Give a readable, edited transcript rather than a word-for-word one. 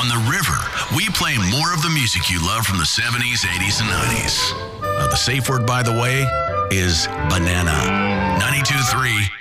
On the river, we play more of the music you love from the 70s, 80s, and 90s. The safe word, by the way, is banana. 92.3